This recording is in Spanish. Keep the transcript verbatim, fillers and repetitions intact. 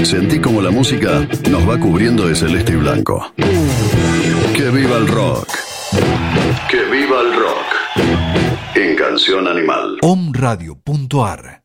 Sentí como la música nos va cubriendo de celeste y blanco. ¡Que viva el rock! ¡Que viva el rock! En Canción Animal. om radio punto ar